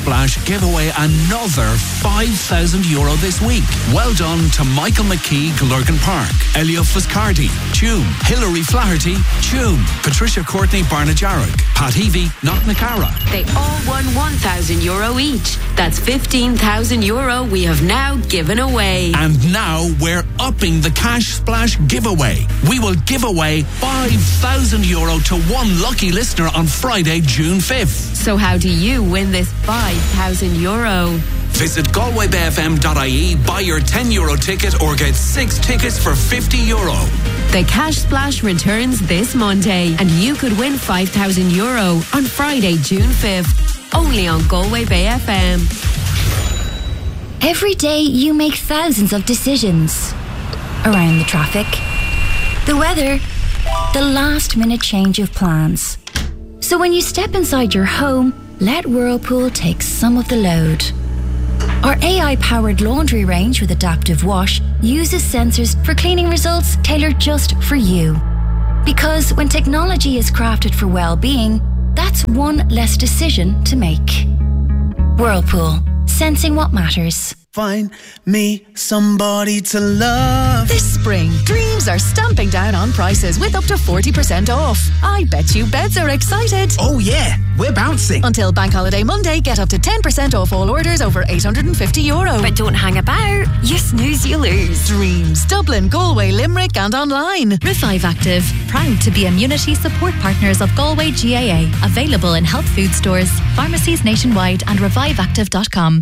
Splash give away another €5,000 this week. Well done to Michael McKee, Gilurgan Park, Elio Fuscardi, Tuam, Hilary Flaherty, Tuam, Patricia Courtney, Barnajarrock, Pat Heavey, Knocknacara. They all won €1,000 each. That's €15,000 we have now given away. And now we're upping the Cash Splash giveaway. We will give away €5,000 to one lucky listener on Friday, June 5th. So how do you win this €5,000? Visit galwaybayfm.ie, buy your €10 ticket or get 6 tickets for €50. The Cash Splash returns this Monday and you could win €5,000 on Friday, June 5th. Only on Galway Bay FM. Every day you make thousands of decisions. Around the traffic, the weather, the last minute change of plans. So when you step inside your home, let Whirlpool take some of the load. Our AI-powered laundry range with Adaptive Wash uses sensors for cleaning results tailored just for you. Because when technology is crafted for well-being, that's one less decision to make. Whirlpool, sensing what matters. Find me somebody to love. This spring, Dreams are stamping down on prices with up to 40% off. I bet you beds are excited. Oh yeah, we're bouncing. Until Bank Holiday Monday, get up to 10% off all orders over €850. But don't hang about. You snooze, you lose. Dreams, Dublin, Galway, Limerick and online. Revive Active, proud to be immunity support partners of Galway GAA. Available in health food stores, pharmacies nationwide and reviveactive.com.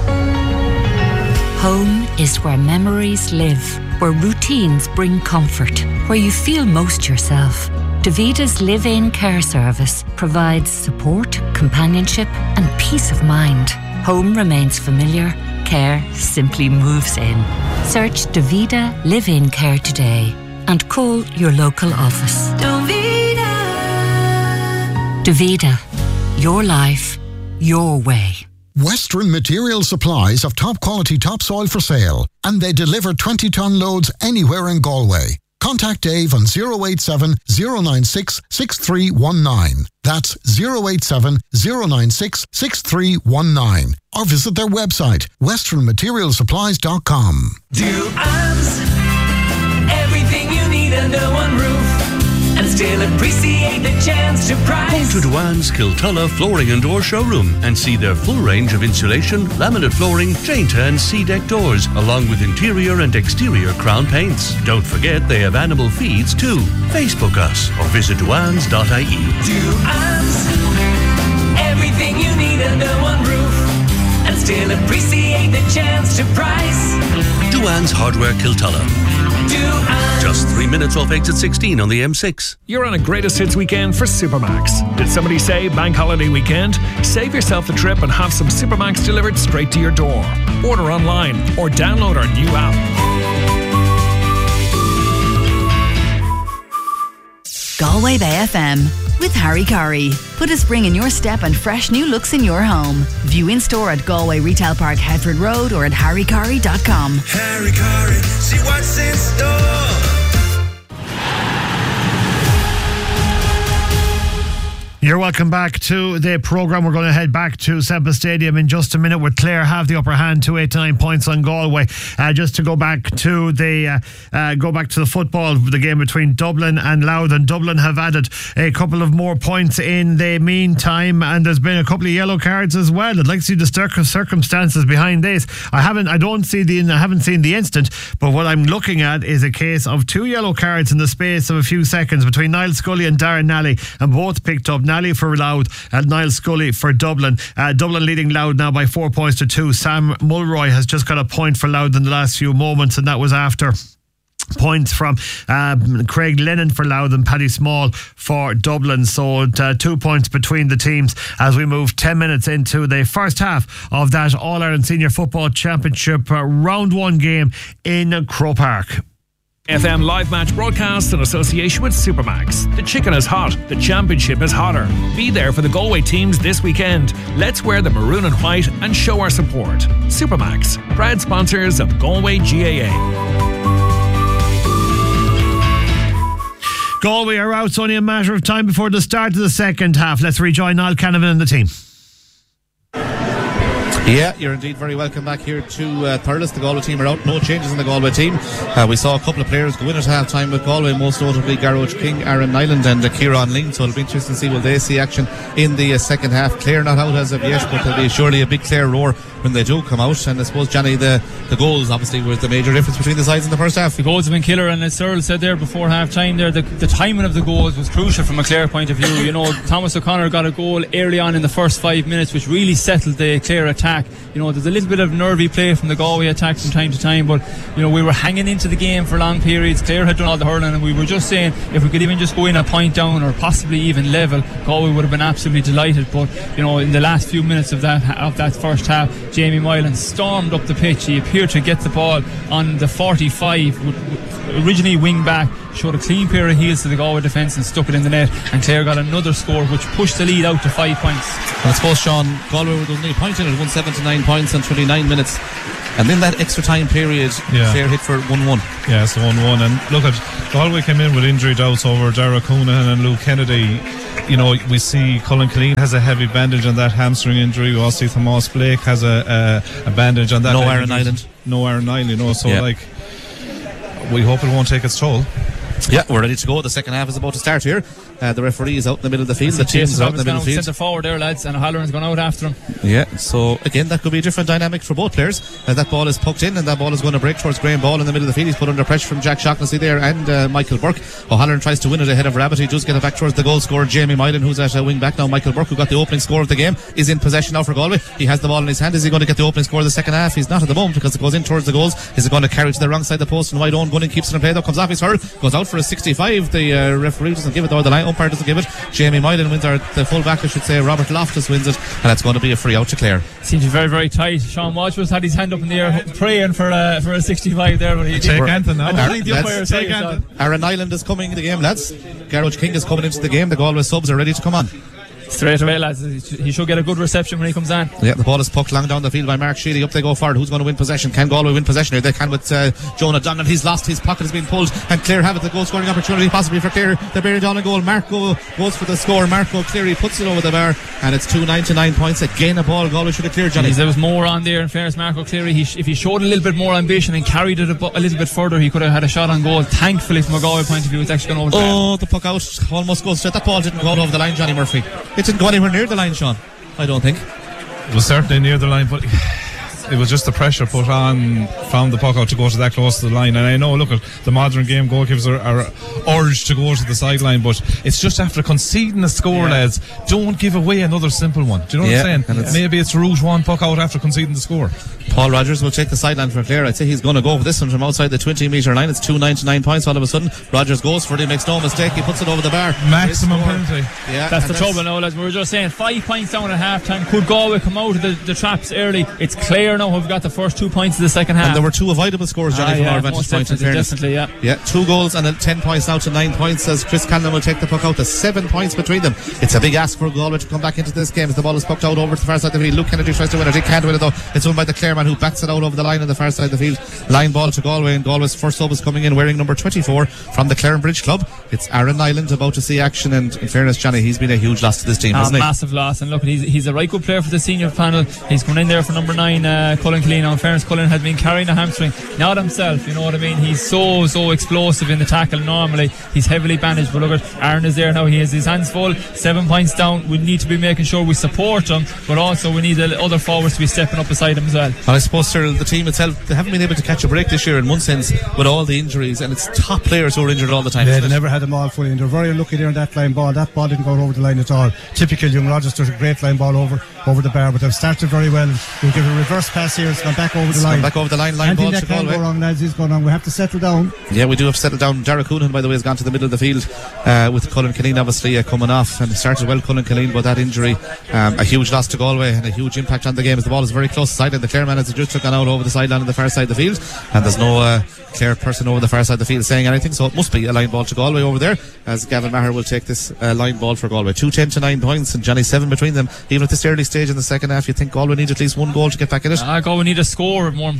Home is where memories live, where routines bring comfort, where you feel most yourself. Davida's live-in care service provides support, companionship and peace of mind. Home remains familiar, care simply moves in. Search Davida Live-In Care today and call your local office. Davida, your life, your way. Western Material Supplies have top quality topsoil for sale, and they deliver 20-ton loads anywhere in Galway. Contact Dave on 087 096 6319. That's 087 096 6319. Or visit their website, westernmaterialsupplies.com. Duans, everything you need under one roof, and still appreciate the chance to price. Go to Duans Kiltulla Flooring and Door Showroom and see their full range of insulation, laminate flooring, chain-to and C-deck doors, along with interior and exterior crown paints. Don't forget they have animal feeds too. Facebook us or visit duans.ie. Duans, everything you need under one roof, and still appreciate the chance to price. Duans Hardware Kiltulla. Just 3 minutes off exit 16 on the M6. You're on a greatest hits weekend for Supermax. Did somebody say bank holiday weekend? Save yourself the trip and have some Supermax delivered straight to your door. Order online or download our new app. Galway Bay FM with Harry Curry. Put a spring in your step and fresh new looks in your home. View in store at Galway Retail Park, Headford Road, or at harrycurry.com. Harry Curry, see what's in store. You're welcome back to the programme. We're going to head back to Semple Stadium in just a minute with Clare have the upper hand, 289 points on Galway. Just to go back to the football, the game between Dublin and Louth, and Dublin have added a couple of more points in the meantime, and there's been a couple of yellow cards as well. I'd like to see the circumstances behind this. I haven't seen the instant, but what I'm looking at is a case of 2 yellow cards in the space of a few seconds between Niall Scully and Darren Nally, and both picked up. Nally for Louth and Niall Scully for Dublin. Dublin leading Louth now by 4 points to 2. Sam Mulroy has just got a point for Louth in the last few moments, and that was after points from Craig Lennon for Louth and Paddy Small for Dublin. So 2 points between the teams as we move 10 minutes into the first half of that All-Ireland Senior Football Championship round 1 game in Croke Park. FM live match broadcast in association with Supermax. The chicken is hot, the championship is hotter. Be there for the Galway teams this weekend. Let's wear the maroon and white and show our support. Supermax, proud sponsors of Galway GAA. Galway are out. It's only a matter of time before the start of the second half. Let's rejoin Niall Canavan and the team. Yeah, you're indeed very welcome back here to Thurles. The Galway team are out. No changes in the Galway team. We saw a couple of players go in at half time with Galway, most notably Garroch King, Aaron Nyland and Kieran Ling. So it'll be interesting to see will they see action in the second half. Clare not out as of yet, but there'll be surely a big Clare roar when they do come out. And I suppose, Johnny, the goals obviously were the major difference between the sides in the first half. The goals have been killer, and as Earl said there before half time there, the timing of the goals was crucial from a Clare point of view. You know, Thomas O'Connor got a goal early on in the first 5 minutes, which really settled the Clare attack. You know, there's a little bit of nervy play from the Galway attack from time to time, but you know, we were hanging into the game for long periods. Clare had done all the hurling, and we were just saying if we could even just go in a point down or possibly even level, Galway would have been absolutely delighted. But you know, in the last few minutes of that first half, Jamie Moylan stormed up the pitch. He appeared to get the ball on the 45, originally wing back, showed a clean pair of heels to the Galway defence and stuck it in the net, and Clare got another score which pushed the lead out to 5 points. And I suppose, Sean, Galway was only a point in it, won 7-9 points in 29 minutes, and in that extra time period, Clare hit for 1-1. Yeah, it's 1-1. And look at Galway came in with injury doubts over Dara Coonahan and Luke Kennedy. You know, we see Colin Killeen has a heavy bandage on that hamstring injury. We also see Tomas Blake has a bandage on that. No Aaron Nyland. No Aaron Nyland, you know, so like we hope it won't take its toll. Yeah, we're ready to go. The second half is about to start here. The referee is out in the middle of the field. The team's out in the middle of the field. Centre forward there, lads, and O'Halloran's gone out after him. Yeah, so again, that could be a different dynamic for both players. That ball is pucked in, and that ball is going to break towards Graham Ball in the middle of the field. He's put under pressure from Jack Shaughnessy there and Michael Burke. O'Halloran tries to win it ahead of Rabbit. He does get it back towards the goal scorer, Jamie Moylan, who's at wing back now. Michael Burke, who got the opening score of the game, is in possession now for Galway. He has the ball in his hand. Is he going to get the opening score of the second half? He's not at the moment because it goes in towards the goals. Is it going to carry to the wrong side of the post and wide on? Gunning keeps it in play though. Comes off his hurl, goes out for a 65. The referee doesn't give it, or the line umpire doesn't give it. Jamie Moylan wins, or the full back I should say, Robert Loftus wins it, and that's going to be a free out to Clare. Seems to be very, very tight. Sean Walsh had his hand up in the air praying for a 65 there, but he take Anton now. I think the umpire take Anton. Aaron Nyland is coming in the game, lads. Garroch King is coming into the game. The Galway subs are ready to come on. Straight away, lads. He should get a good reception when he comes on. Yeah, the ball is pucked long down the field by Mark Sheely. Up they go forward. Who's going to win possession? Can Galway win possession here? They can with Jonah Donnan. He's lost. His pocket has been pulled, and Clare have it. The goal scoring opportunity possibly for Clare. They're bearing down a goal. Marco goes for the score. Marco Cleary puts it over the bar, and it's 2-9 points. Again, a ball Galway should have cleared, Johnny. There was more on there. In fairness, Marco Cleary, if he showed a little bit more ambition and carried it a little bit further, he could have had a shot on goal. Thankfully, from a Galway point of view, it's actually gone over. The puck out almost goes straight. That ball didn't go out over the line, Johnny Murphy. It didn't go anywhere near the line, Sean. I don't think it was certainly near the line, but it was just the pressure put on from the puck out to go to that close to the line. And I know, look, at the modern game goalkeepers are urged to go to the sideline, but it's just after conceding a score, lads, don't give away another simple one. Do you know what I'm saying? Maybe it's route one puck out after conceding the score. Paul Rogers will take the sideline for Clare. I'd say he's going to go for this one from outside the 20-metre line. It's 2-9 points all of a sudden. Rogers goes for it. He makes no mistake. He puts it over the bar. Maximum penalty. Yeah, that's the trouble now, lads. We were just saying 5 points down at half time. Could Galway come out of the traps early? It's Clare now who've got the first 2 points of the second half. And there were two avoidable scores, Johnny, from our vantage point, in fairness. Definitely, yeah, 2 goals and 10 points now to 9 points as Chris Callan will take the puck out. There's 7 points between them. It's a big ask for Galway to come back into this game as the ball is pucked out over to the far side of the field. Luke Kennedy tries to win it. He can't win it though. It's won by the Clare man who bats it out over the line on the far side of the field. Line ball to Galway, and Galway's first sub is coming in wearing number 24 from the Clare Bridge Club. It's Aaron Nyland about to see action, and in fairness, Johnny, he's been a huge loss to this team, hasn't he? Massive loss, and look, he's a right good player for the senior panel. He's coming in there for number 9, Colin Killeen. Now in fairness, Colin had been carrying a hamstring, not himself, you know what I mean. He's so explosive in the tackle. Normally he's heavily bandaged, but look at Aaron is there now. He has his hands full. 7 points down. We need to be making sure we support him, but also we need the other forwards to be stepping up beside him as well. And I suppose, Cyril, the team itself, they haven't been able to catch a break this year in one sense with all the injuries, and it's top players who are injured all the time. Yeah, they never had them all fully, and they're very unlucky there in that line ball. That ball didn't go over the line at all. Typical young Rogers does a great line ball over the bar, but they've started very well. We'll give a reverse pass here. It's gone back over the line. Back over the line ball to Galway. Go wrong, lads. He's going wrong. We have to settle down. Yeah, we do have to settle down. Dara Coonan, by the way, has gone to the middle of the field with Colin Killeen obviously coming off, and started well, Colin Killeen, but that injury, a huge loss to Galway and a huge impact on the game as the ball is very close to the sideline. The Clare man has just gone out over the sideline on the far side of the field, and there's no Clare person over the far side of the field saying anything, so it must be a line ball to Galway over there as Gavin Maher will take this line ball for Galway. 2-10 to 9 points, and Johnny, 7 between them. Even at this early stage in the second half, you think Galway need at least one goal to get back in it? Galway need a score, more importantly,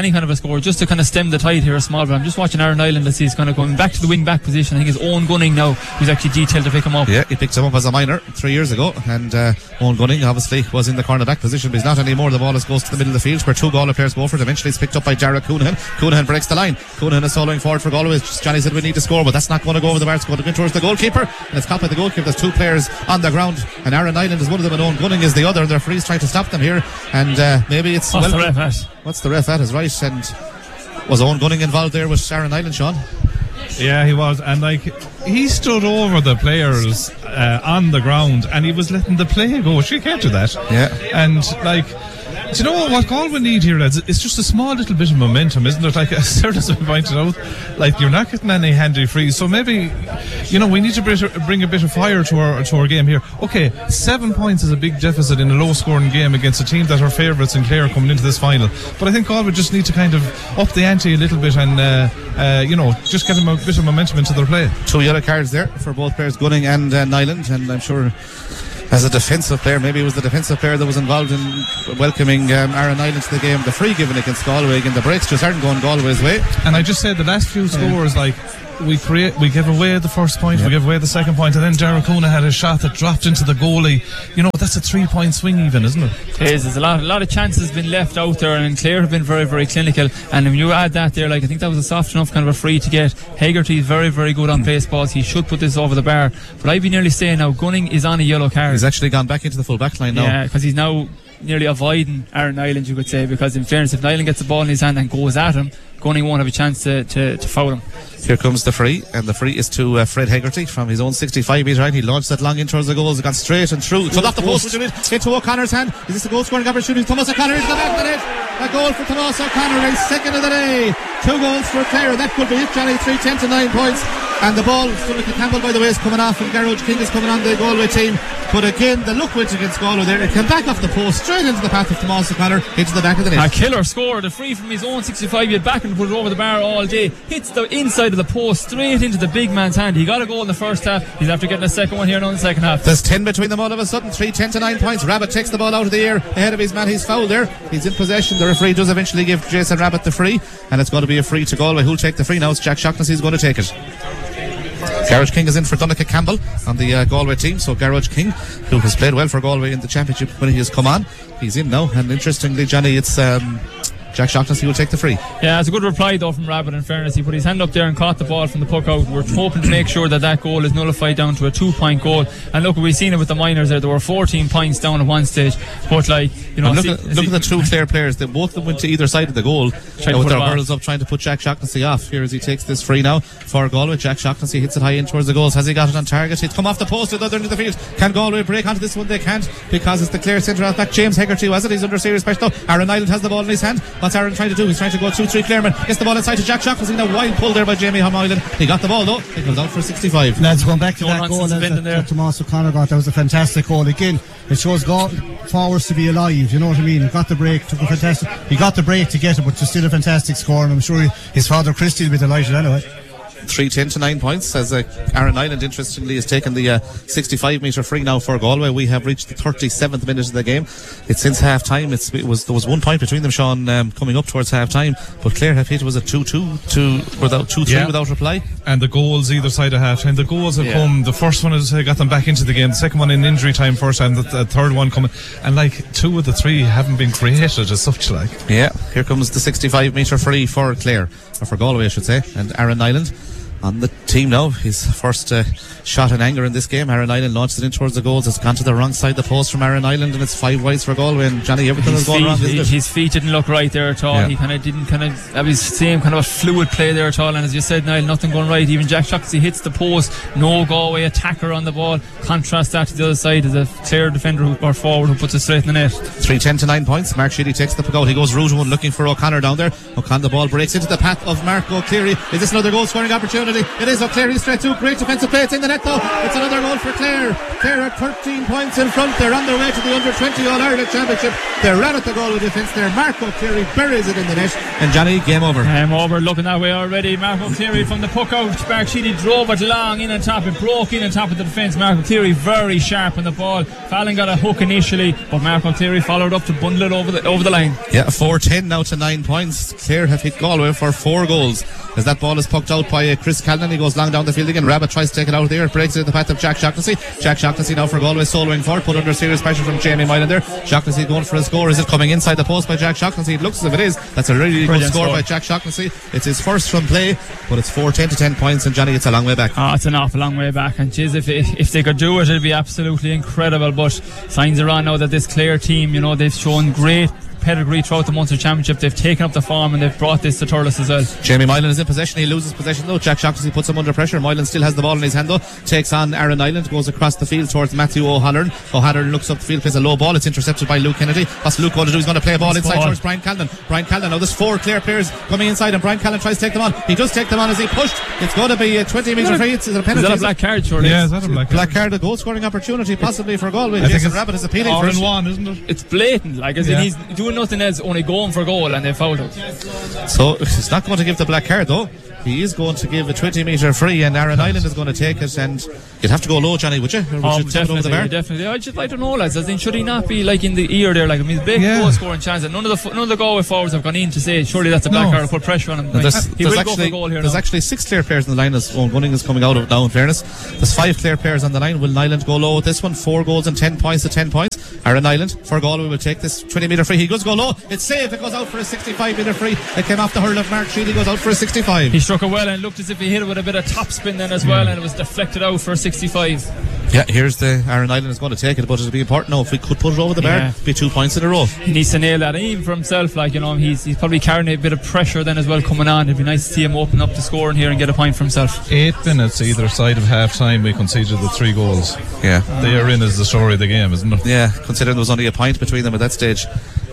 any kind of a score just to kind of stem the tide here a small bit. I'm just watching Aaron Island as he's kind of going back to the wing back position. I think it's Owen Gunning now who's actually detailed to pick him up. Yeah, he picked him up as a minor 3 years ago, and Owen Gunning obviously was in the cornerback position, but he's not anymore. The ball goes to the middle of the field where two Galway players go for it. Eventually it's picked up by Jarrah Coonahan. Coonahan breaks the line. Coonahan is soloing forward for Galway. Johnny said we need to score, but that's not going to go over the bar. It's going to go towards the goalkeeper, and it's caught by the goalkeeper. There's two players on the ground, and Aaron Island is one of them and Owen Gunning is the other, and the referee's trying to stop them here, and maybe it's what's the ref at? What's the ref at is right. And was Owen Gunning involved there with Aaron Island, Sean? Yeah, he was, and like he stood over the players on the ground, and he was letting the play go. She can't do that. Yeah, and like, do you know what Galway need here, lads? It's just a small little bit of momentum, isn't it? Like, as Sarah has pointed out, like you're not getting any handy frees, so maybe, you know, we need to bring a bit of fire to our game here. Okay, 7 points is a big deficit in a low-scoring game against a team that are favourites in Clare coming into this final. But I think Galway just need to kind of up the ante a little bit and, you know, just get a bit of momentum into their play. 2 yellow cards there for both players, Gunning and Nyland, and I'm sure as a defensive player, maybe it was the defensive player that was involved in welcoming Aaron Island to the game. The free given against Galway again, the breaks just aren't going Galway's way. And I just said the last few scores, like we give away the first point, we give away the second point, and then Jarrah Coonahan had a shot that dropped into the goalie. You know, that's a 3-point swing even, isn't it? It is. There's a lot of chances been left out there, and Clare have been very, very clinical. And when you add that there, like I think that was a soft enough kind of a free to get. Hegarty is very, very good on base balls. He should put this over the bar. But I'd be nearly saying now Gunning is on a yellow card. He's actually gone back into the full back line now. Yeah, because he's now nearly avoiding Aaron Nyland, you could say, because in fairness, if Nyland gets the ball in his hand and goes at him, Gunning won't have a chance to foul him. Here comes the free, and the free is to Fred Hegarty from his own 65 metre line. He launched that long in towards the goals, gone straight and through. So off the post, into O'Connor's hand. Is this a goal scoring opportunity? Thomas O'Connor into the back of the net. A goal for Thomas O'Connor, his second of the day. 2 goals for Clare. That could be it, Johnny. 3-10 to 9 points. And the ball, Sumika Campbell, by the way, is coming off, and Garage King is coming on the Galway team. But again, the look went against Galway there. It came back off the post, straight into the path of Thomas O'Connor, into the back of the net. A killer score. The free from his own 65. He had back and put it over the bar all day. Hits the inside of the post, straight into the big man's hand. He got a goal in the first half. He's after getting a second one here now in the second half. There's 10 between them all of a sudden. 3-10 to 9 points. Rabbit takes the ball out of the air ahead of his man. He's fouled there. He's in possession. The referee does eventually give Jason Rabbit the free, and it's going to be a free to Galway. Who'll take the free now? It's Jack Shaughnessy who's going to take it. Garage King is in for Donncha Campbell on the Galway team. So Garage King, who has played well for Galway in the championship when he has come on, he's in now. And interestingly, Johnny, it's Jack Shaughnessy will take the free. Yeah, it's a good reply though from Rabbit. In fairness, he put his hand up there and caught the ball from the puck out. We're hoping to make sure that goal is nullified down to a 2-point goal. And look, we've seen it with the minors there. There were 14 points down at one stage. But like, you know, look at the two Clare players. That both of them went to either side of the goal with their hurls up, trying to put Jack Shaughnessy off. Here as he takes this free now for Galway. Jack Shaughnessy hits it high in towards the goals. Has he got it on target? It's come off the post at the other end of the field. Can Galway break onto this one? They can't, because it's the Clare centre half back James Hegarty, was it? He's under serious pressure though. Aaron Island has the ball in his hand. What's Aaron trying to do? He's trying to go 2-3 Clareman. Gets the ball inside to Jack Shaughnessy. Now wild pull there by Jamie Island. He got the ball though. He goes out for 65. Lads, going back to that goal that Thomas O'Connor got, that was a fantastic goal. Again, it shows forwards to be alive, you know what I mean? Got the break, took a fantastic. He got the break to get it, but just still a fantastic score, and I'm sure his father Christy will be delighted anyway. 3-10 to 9 points as Aaron Island interestingly has taken the 65 metre free now for Galway. We have reached the 37th minute of the game. It's since half time. There was 1 point between them, Sean, coming up towards half time, but Clare have hit, was it 2-2 without 2-3 without reply, and the goals either side of half time, the goals have come. The first one has got them back into the game, the second one in injury time first time, the third one coming, and like 2 of the 3 haven't been created as such. Like, yeah, here comes the 65 metre free for Clare, or for Galway I should say, and Aaron Island on the team now. His first shot in anger in this game. Aaron Island launched it in towards the goals. It's gone to the wrong side of the post from Aaron Island, and it's 5 wides for Galway. And Johnny, everything is going wrong, isn't it? His feet didn't look right there at all. Yeah. He didn't have his same kind of a fluid play there at all. And as you said, Niall, nothing going right. Even Jack Shaughnessy hits the post. No Galway attacker on the ball. Contrast that to the other side as a Clare defender or forward who puts it straight in the net. 3-10 to 9 points. Mark Sheedy takes the puck out. He goes route one looking for O'Connor down there. O'Connor, the ball breaks into the path of Mark O'Cleary. Is this another goal scoring opportunity? It is. O'Cleary straight to great defensive play. It's in the net though. It's another goal for Clare. Clare are 13 points in front. They're on their way to the Under-20 All-Ireland Championship. They're right at the goal with defence there. Mark O'Cleary buries it in the net. And Johnny, game over. Game over, looking that way already. Mark O'Cleary from the puck out. Mark Sheedy drove it long in on top. It broke in on top of the defence. Mark O'Cleary very sharp on the ball. Fallon got a hook initially, but Mark O'Cleary followed up to bundle it over the line. Yeah, 4-10 now to 9 points. Clare have hit Galway for 4 goals. As that ball is pucked out by Chris Callan, he goes long down the field again. Rabbit tries to take it out there. It breaks it in the path of Jack Shaughnessy. Jack Shaughnessy now for Galway, soloing forward, put under serious pressure from Jamie Moylan there. Shaughnessy going for a score. Is it coming inside the post by Jack Shaughnessy? It looks as if it is. That's a really good score by Jack Shaughnessy. It's his first from play, but it's 4-10 to 10 points, and Johnny, it's a long way back. It's an awful long way back, and geez, if they could do it, it'd be absolutely incredible. But signs are on now that this Clare team, they've shown great pedigree throughout the Munster Championship. They've taken up the form and they've brought this to Thurles as well. Jamie Moylan is in possession. He loses possession though. Jack Shaughnessy puts him under pressure. Moylan still has the ball in his hand though. Takes on Aaron Island, goes across the field towards Matthew O'Halloran. O'Halloran looks up the field, plays a low ball. It's intercepted by Luke Kennedy. What's Luke going to do? He's going to play a ball inside towards Brian Callan. Brian Callan, now there's 4 Clare players coming inside and Brian Callan tries to take them on. He does take them on as he pushed. It's going to be a 20 metre free. It's a penalty. Is that a black card, surely? Yeah, is that a black card? A goal scoring opportunity possibly for Galway. Jason Rabbit is appealing for it. All-in-one, isn't it? It's blatant, he's doing nothing else, only going for goal, and they fouled it. So he's not going to give the black card though. He is going to give a 20 metre free, and Aaron Island is going to take it, and you'd have to go low, Johnny, would you? Definitely, over the bar? Definitely. I don't know, lads. Should he not be in the ear there? He's a big goal scoring chance, and none of the Galway forwards have gone in to say surely that's a black card or put pressure on him. He will go for a goal here. There's actually 6 Clare players on the line as Owen Gunning is coming out of it now, in fairness. There's 5 Clare players on the line. Will Island go low with this one? 4 goals and 10 points to 10 points. Aaron Island for Galway will take this 20 metre free. He does go low. It's saved. It goes out for a 65 metre free. It came off the hurl of Mark Sheedy. Goes out for a 65. He struck it well and looked as if he hit it with a bit of top spin then as well, and it was deflected out for a 65. Yeah, here's the Aaron Island is going to take it, but it'll be important now if we could put it over the bar. It'd be 2 points in a row. He needs to nail that, and even for himself, he's probably carrying a bit of pressure then as well coming on. It'd be nice to see him open up the score in here and get a point for himself. 8 minutes either side of half time, we conceded the 3 goals. Yeah, they are in as the story of the game, isn't it? Yeah, considering there was only a point between them at that stage.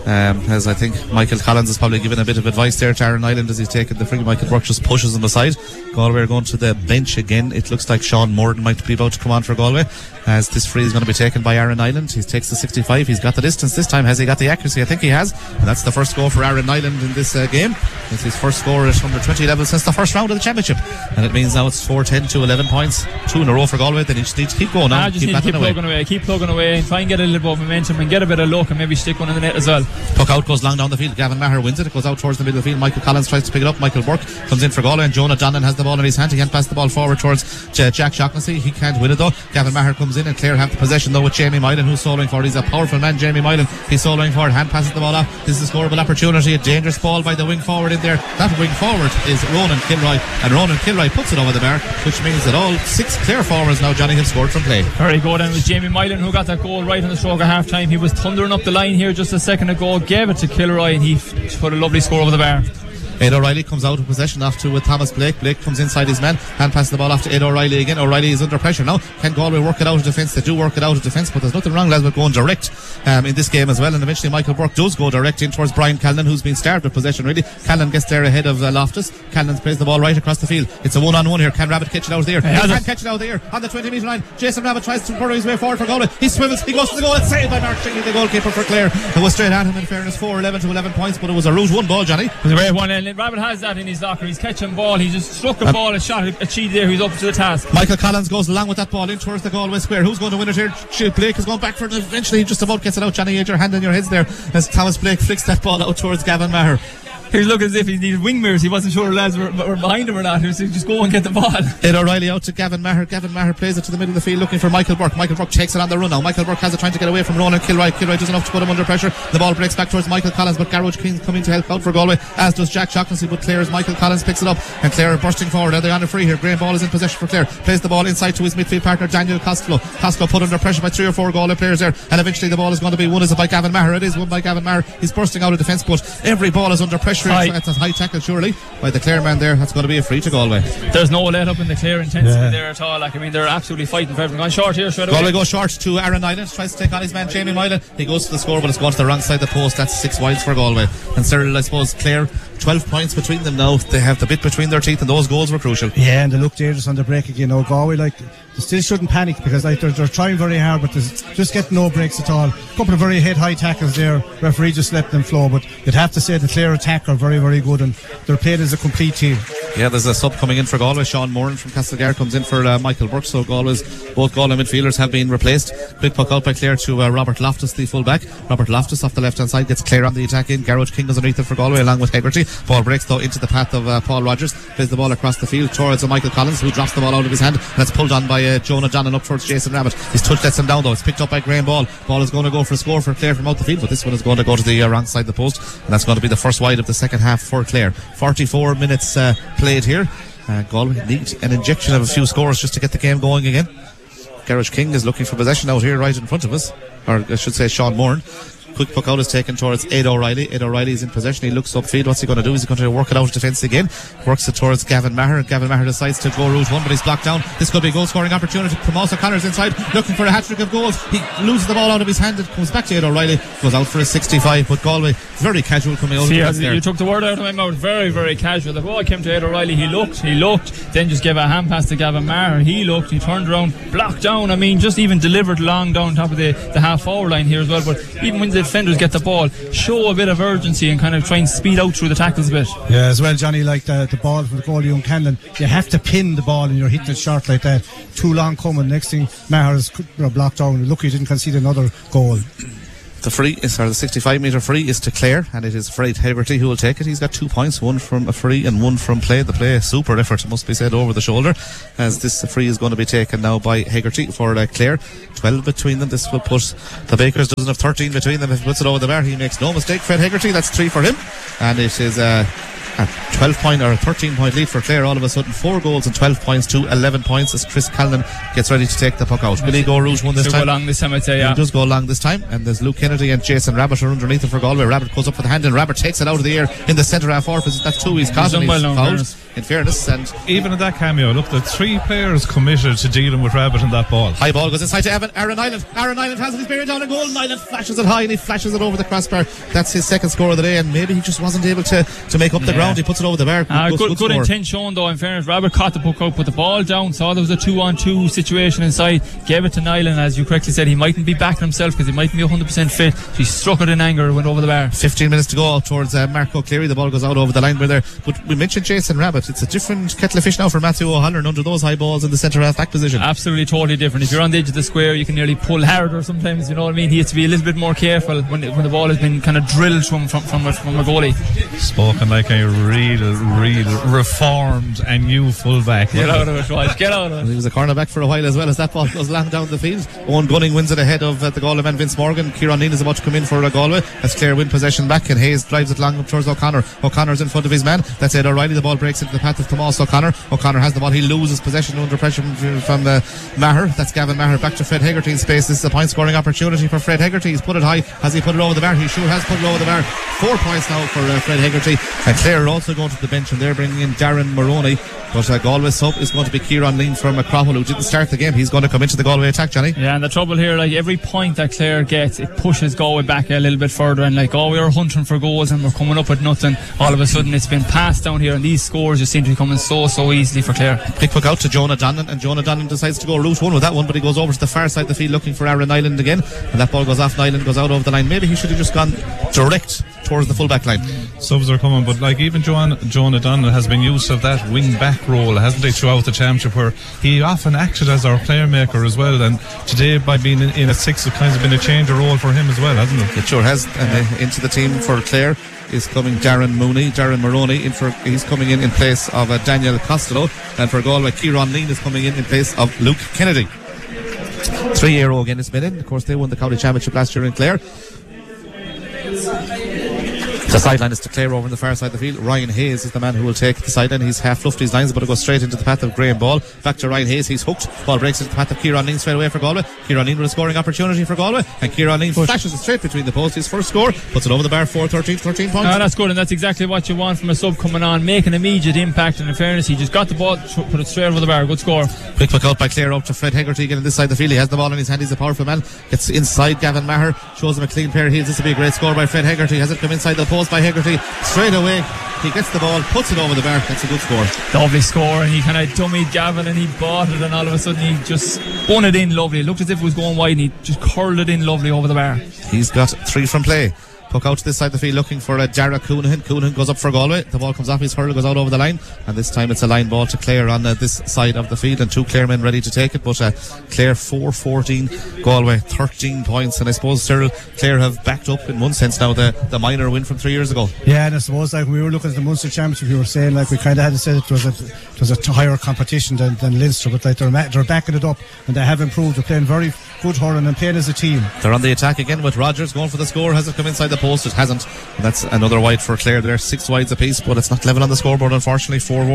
As I think Michael Collins has probably given a bit of advice there to Aaron Island as he's taken the free. Michael Burke just pushes him aside. Galway are going to the bench again. It looks like Sean Morden might be about to come on for Galway, as this free is going to be taken by Aaron Island. He takes the 65. He's got the distance this time. Has he got the accuracy? I think he has, and that's the first goal for Aaron Island in this game. It's his first score at under 20 level since the first round of the championship, and it means now it's 4-10 to 11 points, 2 in a row for Galway. They just need to keep going now. Keep plugging away and try and get a little bit of momentum and get a bit of luck and maybe stick one in the net as well. Puck out goes long down the field. Gavin Maher wins it. It goes out towards the middle of the field. Michael Collins tries to pick it up. Michael Burke comes in for Galway, and Jonah Donnan has the ball in his hand. He can't pass the ball forward towards Jack Shaughnessy. He can't win it though. Gavin Maher comes in, and Clare have the possession though with Jamie Moylan, who's soloing for it. He's a powerful man, Jamie Moylan. He's soloing for it. Hand passes the ball off. This is a scoreable opportunity. A dangerous ball by the wing forward in there. That wing forward is Ronan Kilroy, and Ronan Kilroy puts it over the bar, which means that all 6 Clare forwards now, Johnny, have scored from play. Very good, and it was Jamie Moylan who got that goal right on the stroke of half time. He was thundering up the line here just a second ago, gave it to Kilroy, and he put a lovely score over the bar. Ed O'Reilly comes out of possession off to with Thomas Blake. Blake comes inside his man, hand passes the ball off to Ed O'Reilly again. O'Reilly is under pressure now. Can Galway work it out of defence? They do work it out of defence, but there's nothing wrong, lads, with going direct in this game as well. And eventually Michael Burke does go direct in towards Brian Callan, who's been starved with possession really. Callan gets there ahead of Loftus. Callan plays the ball right across the field. It's a one-on-one here. Can Rabbit catch it out there? He can't catch it out there on the 20 metre line. Jason Rabbit tries to burrow his way forward for Galway. He swivels, he goes to the goal. It's saved by Mark Shingley, the goalkeeper for Clare. It was straight at him, in fairness. 4-11 to 11 points, but it was a route 1 ball, Johnny. It was a great one, and Rabbit has that in his locker. He's catching ball. He just struck a ball, a shot, a cheat there. He's up to the task. Michael Collins goes along with that ball in towards the Galway square. Who's going to win it here? Blake is going back for it. Eventually he just about gets it out. Johnny, you had your hand in your heads there as Thomas Blake flicks that ball out towards Gavin Maher. He's looking as if he needed wing mirrors. He wasn't sure the lads were behind him or not. He was just go and get the ball. Ed O'Reilly out to Gavin Maher. Gavin Maher plays it to the middle of the field looking for Michael Burke. Michael Burke takes it on the run now. Michael Burke has it trying to get away from Ronan Kilroy. Kilroy does enough to put him under pressure. The ball breaks back towards Michael Collins, but Garage Keen's coming to help out for Galway, as does Jack Shaughnessy, but Clare's Michael Collins picks it up, and Clare are bursting forward. Are they on a free here? Graham Ball is in possession for Clare. Plays the ball inside to his midfield partner Daniel Costello. Costello put under pressure by 3 or 4 Galway players there, and eventually the ball is going to be won. Is it by Gavin Maher? It is won by Gavin Maher. He's bursting out of defence, but every ball is under pressure pressure. It's a high tackle surely by the Clare man there. That's going to be a free to Galway. There's no let up in the Clare intensity there at all. Like, I mean, they're absolutely fighting for everything. On short here straight away. Galway goes short to Aaron Nyland, tries to take on his man Jamie Moylan. He goes to the score, but it's gone to the wrong side of the post. That's 6 wides for Galway. And Cyril, I suppose Clare, 12 points between them now. They have the bit between their teeth, and those goals were crucial. Yeah, and they look dangerous on the break again. Now Galway, like, they still shouldn't panic, because like they're trying very hard, but there's just getting no breaks at all. A couple of very high tackles there. Referee just let them flow, but you'd have to say the Clare attack are very, very good, and they're played as a complete team. Yeah, there's a sub coming in for Galway. Sean Moran from Castlegar comes in for Michael Burke. So both Galway midfielders have been replaced. Quick puck out by Clare to Robert Loftus, the full-back. Robert Loftus off the left-hand side gets Clare on the attack in. Garrett King is underneath it for Galway along with Hegarty. Ball breaks though into the path of Paul Rogers. Plays the ball across the field towards Michael Collins, who drops the ball out of his hand. And it's pulled on by Jonah Donnan up towards Jason Rabbit. His touch lets him down though. It's picked up by Graham Ball. Ball is going to go for a score for Clare from out the field, but this one is going to go to the wrong side of the post. And that's going to be the first wide of the second half for Clare. 44 minutes played here. Galway need an injection of a few scores just to get the game going again. Garage King is looking for possession out here right in front of us, or I should say Sean Moran. Quick puck out is taken towards Ed O'Reilly. Ed O'Reilly is in possession. He looks upfield. What's he going to do? Is he going to work it out of defence again? Works it towards Gavin Maher. Gavin Maher decides to go route one, but he's blocked down. This could be a goal scoring opportunity. Tomas O'Connor's inside looking for a hat-trick of goals. He loses the ball out of his hand. It comes back to Ed O'Reilly. Goes out for a 65, but Galway very casual coming out of the there. You took the word out of my mouth. Very, very casual. The ball came to Ed O'Reilly. He looked, then just gave a hand pass to Gavin Maher. He looked, he turned around, blocked down. I mean, just even delivered long down top of the half forward line here as well. But even when the defenders get the ball, show a bit of urgency and kind of try and speed out through the tackles a bit. Yeah, as well, Johnny, like the ball from the goalie O'Canlan, you have to pin the ball and you're hitting it short like that. Too long coming. Next thing, Maher is blocked down. Lucky he didn't concede another goal. The 65-metre free is to Clare, and it is Fred Hegarty who will take it. He's got 2 points, one from a free and one from play. The play, super effort, must be said, over the shoulder, as this free is going to be taken now by Hegarty for Clare. 12 between them. This will put the Bakers doesn't have 13 between them. If he puts it over the bar, he makes no mistake. Fred Hegarty, that's 3 for him, and it is a 12-point or a 13-point lead for Clare. All of a sudden 4 goals and 12 points to 11 points as Chris Callan gets ready to take the puck out. Will he go route one this time? Go long this time, I'd say. Yeah, he does go long this time, and there's Luke Kennedy and Jason Rabbit are underneath it for Galway. Rabbit goes up for the hand and Rabbit takes it out of the air in the centre half orifice. That's 2 he's caught, and he's fouled, in fairness. And even in that cameo, look, the 3 players committed to dealing with Rabbit in that ball. High ball goes inside to Aaron Nyland. Aaron Nyland has it, he's buried down a goal. Nyland flashes it high and he flashes it over the crossbar. That's his second score of the day, and maybe he just wasn't able to make up the ground. He puts it over the bar. Good intent shown though, in fairness. Rabbit caught the puck out, put the ball down, saw there was a 2-on-2 situation inside, gave it to Nyland. As you correctly said, he mightn't be backing himself because he mightn't be 100% fit. He struck it in anger and went over the bar. 15 minutes to go out towards Mark O'Cleary. The ball goes out over the line there. But we mentioned Jason Rabbit. It's a different kettle of fish now for Matthew O'Halloran under those high balls in the centre half back position. Absolutely, totally different. If you're on the edge of the square, you can nearly pull harder sometimes, you know what I mean? He has to be a little bit more careful when the ball has been kind of drilled from a goalie. Spoken like a real reformed and new fullback. Get out of it, Dwight. Get out of it. He was a cornerback for a while as well, as that ball goes long down the field. Owen Gunning wins it ahead of the Galway man Vince Morgan. Kieran Neal is about to come in for Galway as Clare win possession back, and Hayes drives it long up towards O'Connor. O'Connor's in front of his man. That's Ed O'Reilly. The ball breaks into the path of Tomas O'Connor. O'Connor has the ball. He loses possession under pressure from Maher. That's Gavin Maher back to Fred Hegarty in space. This is a point scoring opportunity for Fred Hegarty. He's put it high. Has he put it over the bar? He sure has put it over the bar. 4 points now for Fred Hegarty. And Clare are also going to the bench, and they're bringing in Darren Maroney. But Galway's sub is going to be Kieran Lean from Crowell, who didn't start the game. He's going to come into the Galway attack, Johnny. Yeah, and the trouble here, like every point that Clare gets, it pushes Galway back a little bit further, and like we were hunting for goals and we're coming up with nothing. All of a sudden it's been passed down here, and these scores just seem to be coming so easily for Clare. Quick puck out to Jonah Donnan, and Jonah Donnan decides to go route one with that one, but he goes over to the far side of the field looking for Aaron Nyland again, and that ball goes off Nyland, goes out over the line. Maybe he should have just gone direct towards the full back line. Subs are coming, but like even Jonah Donnan has been used to that wing back role, hasn't he, throughout the championship, where he often acted as our player maker as well, and today by being in a 6 it kind of been a change of role for him as well, hasn't it? It sure has. Into the team for Clare is coming Darren Maroney he's coming in place of Daniel Costello, and for Galway Kieran Lean is coming in place of Luke Kennedy. 3-year again it's been in. Of course they won the county championship last year in Clare. The sideline is to Clare over on the far side of the field. Ryan Hayes is the man who will take the sideline. He's half fluffed his lines, but it goes straight into the path of Graham Ball. Back to Ryan Hayes. He's hooked. Ball breaks into the path of Kieran Lean straight away for Galway. Kieran Lean with a scoring opportunity for Galway, and Kieran Lean flashes it straight between the posts. His first score puts it over the bar. 13 points. That's good, and that's exactly what you want from a sub coming on, make an immediate impact. And in fairness, he just got the ball, put it straight over the bar. Good score. Quick puck out by Clare up to Fred Hegarty getting this side of the field. He has the ball in his hand. He's a powerful man. Gets inside Gavin Maher, shows him a clean pair of heels. This will be a great score by Fred Hegarty. Has it come inside the post by Hegarty straight away. He gets the ball, puts it over the bar. That's a good score. Lovely score, and he kind of dummied Gavin and he bought it, and all of a sudden he just spun it in lovely. It looked as if it was going wide, and he just curled it in lovely over the bar. He's got 3 from play. Puck out to this side of the field looking for Dara Coonahan. Coonahan goes up for Galway. The ball comes off his hurl, goes out over the line, and this time it's a line ball to Clare on this side of the field, and 2 Clare men ready to take it. But Clare 4-14, Galway 13 points, and I suppose Cyril, Clare have backed up in one sense now the minor win from 3 years ago. Yeah, and I suppose like we were looking at the Munster Championship, we were saying like we kind of had to say it was a higher competition than Leinster, but like they're backing it up, and they have improved. They're playing very good hurling and playing as a team. They're on the attack again with Rogers going for the score. Has it come inside the post? It hasn't, and that's another wide for Clare. They're 6 wides apiece, but it's not level on the scoreboard, unfortunately.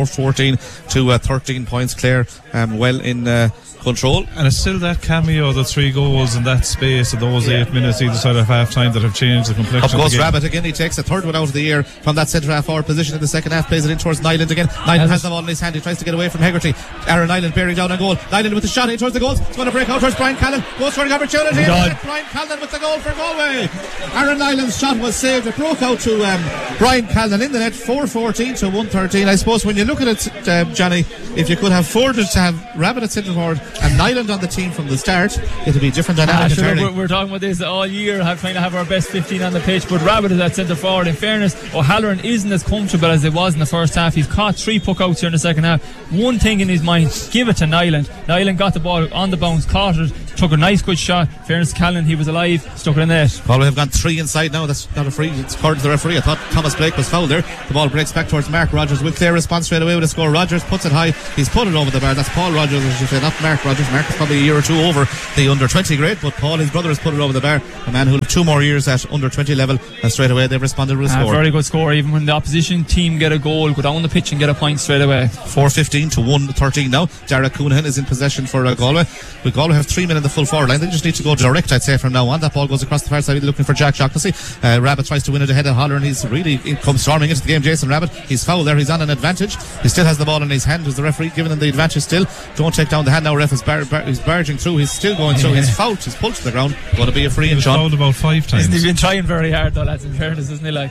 4-14 to 13 points. Clare well in control, and it's still that cameo, the 3 goals in that space of those 8 minutes either side of half time that have changed the complexion. Up goes of the game. Rabbit again. He takes a third one out of the air from that centre half forward position in the second half, plays it in towards Nyland again. Nyland has the ball in his hand. He tries to get away from Hegarty. Aaron Nyland bearing down on goal. Nyland with the shot in towards the goals. It's going to break out towards Brian Callan. Goes for an opportunity. Brian Callan with the goal for Galway. Aaron Nyland's shot was saved. It broke out to Brian Callan in the net. 4-14 to 1-13. I suppose when you look at it, Johnny, if you could have afforded to have Rabbit at centre forward and Nyland on the team from the start, it'll be a different dynamic. We're talking about this all year, trying to have our best 15 on the pitch, but Rabbit is at centre forward. In fairness, O'Halloran isn't as comfortable as it was in the first half. He's caught 3 puck outs here in the second half. One thing in his mind, give it to Nyland. Nyland got the ball on the bounce, caught it, took a nice good shot. In fairness, Callan, he was alive, stuck it in the net. Galway have gone 3 inside now. That's not a free. It's according to the referee. I thought Thomas Blake was fouled there. The ball breaks back towards Mark Rogers. With Clare response straight away with a score. Rogers puts it high. He's put it over the bar. That's Paul Rogers, as you say, not Mark Rogers. Mark is probably a year or 2 over the under 20 grade, but Paul, his brother, has put it over the bar. A man who will have 2 more years at under 20 level, and straight away they've responded with a score. Very good score. Even when the opposition team get a goal, go down the pitch and get a point straight away. 4-15 to 1-13 now. Dara Coonahan is in possession for Galway. With Galway have 3 men in the full forward line. They just need to go direct, I'd say, from now on. That ball goes across the far side looking for Jack Shaughnessy. Rabbit tries to win it ahead of Holler, and he's really come storming into the game. Jason Rabbit, he's fouled there. He's on an advantage. He still has the ball in his hand. Is the referee giving him the advantage still? Don't take down the hand now. Ref is he's barging through. He's still going through. He's fouled. He's pulled to the ground. Going to be a free in, Sean. Fouled about 5 times. He's been trying very hard though, lads, in fairness, isn't he? Like,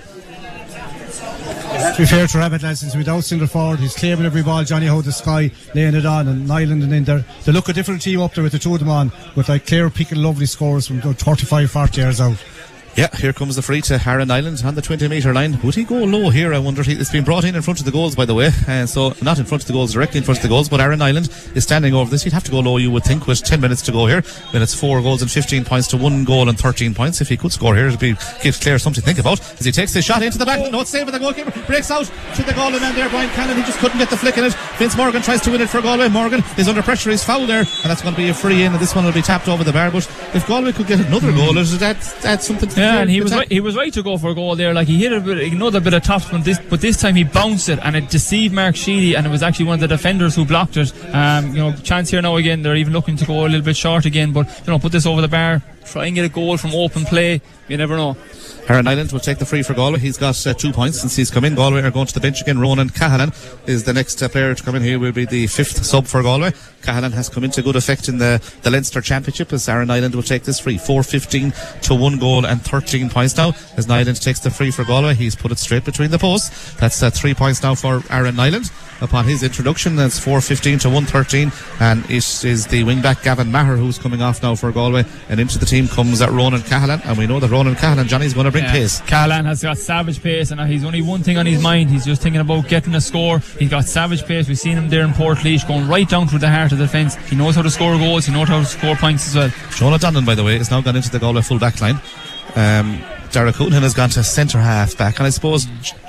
to be fair to Rabbit, lads, since without centre forward, he's claiming every ball. Johnny Ho, the Sky, laying it on, and Nyland and in there. They look a different team up there with the 2 of them on, with like Clare picking lovely scores from 35-40 yards out. Yeah, here comes the free to Aaron Nyland on the 20-metre line. Would he go low here? I wonder. It's been brought in front of the goals, by the way. So not in front of the goals, directly in front of the goals, but Aaron Nyland is standing over this. He'd have to go low, you would think, with 10 minutes to go here. Then it's 4 goals and 15 points to 1 goal and 13 points. If he could score here, it'd give Clare something to think about. As he takes his shot into the back, no, it's saved by the goalkeeper. Breaks out to the goal, and then there, Brian Callan, he just couldn't get the flick in it. Vince Morgan tries to win it for Galway. Morgan is under pressure. He's fouled there, and that's going to be a free in, and this one will be tapped over the bar. But if Galway could get another goal, it would add something to and he was right to go for a goal there. Like, he hit another bit of tops, but this time he bounced it and it deceived Mark Sheedy, and it was actually one of the defenders who blocked it. Chance here now again. They're even looking to go a little bit short again, but put this over the bar, try and get a goal from open play. You never know. Aaron Nyland will take the free for Galway. He's got 2 points since he's come in. Galway are going to the bench again. Ronan Cahalan is the next player to come in. He will be the 5th sub for Galway. Cahalan has come into good effect in the Leinster Championship, as Aaron Nyland will take this free. 4-15 to 1 goal and 13 points now. As Nyland takes the free for Galway, he's put it straight between the posts. That's 3 points now for Aaron Nyland. Upon his introduction, that's 4-15 to 1-13, and it is the wing-back Gavin Maher who's coming off now for Galway, and into the team comes Ronan Cahalan, and we know that Ronan Cahalan, Johnny's going to bring pace. Cahalan has got savage pace, and he's only one thing on his mind. He's just thinking about getting a score. He's got savage pace. We've seen him there in Portlaoise going right down through the heart of the defence. He knows how to score goals. He knows how to score points as well. Sean O'Donnell, by the way, has now gone into the Galway full back line. Dara Coonahan has gone to centre half back, and I suppose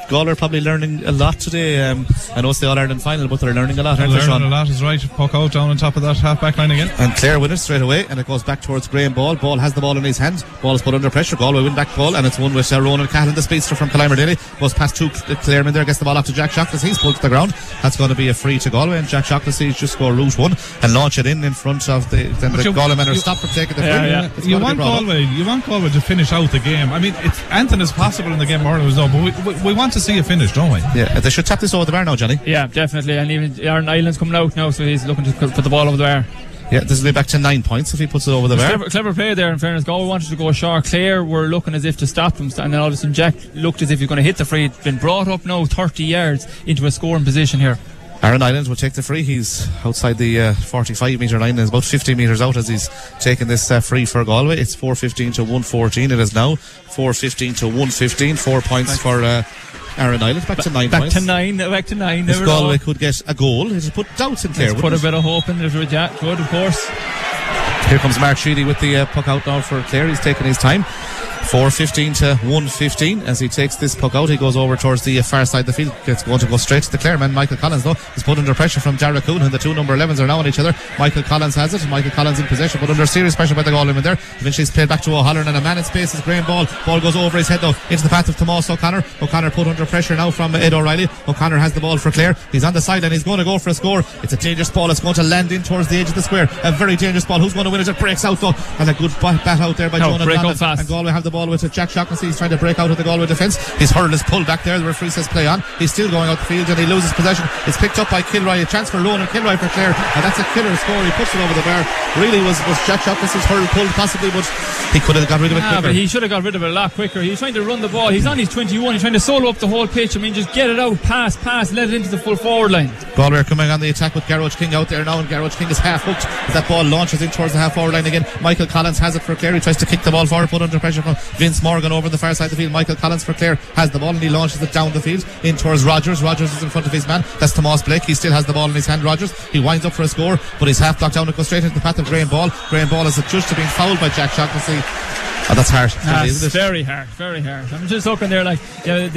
Galway are probably learning a lot today. I know it's the All-Ireland final, but they're learning a lot. They're learning a lot, is right. Puck out down on top of that half-back line again. And Clare win it straight away, and it goes back towards Graham Ball. Ball has the ball in his hand. Ball is put under pressure. Galway win back ball, and it's won with Ronan Cahill, the speedster from Killimer Daly. Goes past two Claremen there, gets the ball off to Jack Shaughnessy. He's pulled to the ground. That's going to be a free to Galway, and Jack Shaughnessy just score route one and launch it in front of the Galway men are stopped from taking the free. Yeah. You want Galway to finish out the game. I mean, anything is possible in the game, but we want to see it finish, don't we? Yeah, they should tap this over the bar now, Johnny. Yeah, definitely. And even Aaron Island's coming out now, so he's looking to put the ball over the bar. Yeah, this will be back to 9 points if he puts it over the bar. Clever play there, in fairness. Galway wanted to go short. Clare were looking as if to stop them, and then all of a sudden Jack looked as if he was going to hit the free. It's been brought up now 30 yards into a scoring position here. Aaron Island will take the free. He's outside the 45 metre line and is about 50 metres out as he's taking this free for Galway. It's 4:15 to 1:14. It is now 4:15 to 1:15. 4 points for Aaron Island. Back to 9 points. Back to 9. If Galway could get a goal, it would put doubts in Clare. Put a bit of hope in it. Good, of course. Here comes Mark Sheedy with the puck out now for Clare. He's taking his time. 4:15 to 1:15 as he takes this puck out. He goes over towards the far side of the field. It's going to go straight to the Clare man. Michael Collins though is put under pressure from Dara Coon, and the two number 11s are now on each other. Michael Collins has it. Michael Collins in possession, but under serious pressure by the Galwayman there. Eventually it's played back to O'Halloran, and a man in space is Graham Ball. Ball goes over his head though into the path of Tomás O'Connor. O'Connor put under pressure now from Ed O'Reilly. O'Connor has the ball for Clare. He's on the side and he's going to go for a score. It's a dangerous ball. It's going to land in towards the edge of the square. A very dangerous ball. Who's going to win it? It breaks out though, and a good bat out there by Jonah Donovan. And Galway have the ball with Jack Shaughnessy. He's trying to break out of the Galway defence. His hurl is pulled back there. The referee says play on. He's still going out the field and he loses possession. It's picked up by Kilroy. A chance for Ronan Kilroy for Clare, and that's a killer score. He puts it over the bar. Really was Jack Shaughnessy's hurl pulled possibly, but he could have got rid of it quicker. But he should have got rid of it a lot quicker. He's trying to run the ball. He's on his 21. He's trying to solo up the whole pitch. I mean, just get it out, pass, let it into the full forward line. Galway are coming on the attack with Garroch King out there now, and Garroch King is half hooked as that ball launches in towards the half forward line again. Michael Collins has it for Clare. He tries to kick the ball forward, put under pressure from Vince Morgan over the far side of the field. Michael Collins for Clare has the ball and he launches it down the field in towards Rogers. Rogers is in front of his man. That's Tomás Blake. He still has the ball in his hand. Rogers. He winds up for a score, but he's half blocked down. It goes straight into the path of Graham Ball. Graham Ball is adjudged to being fouled by Jack Shaughnessy. Oh, that's harsh. That's very harsh. I'm just looking there like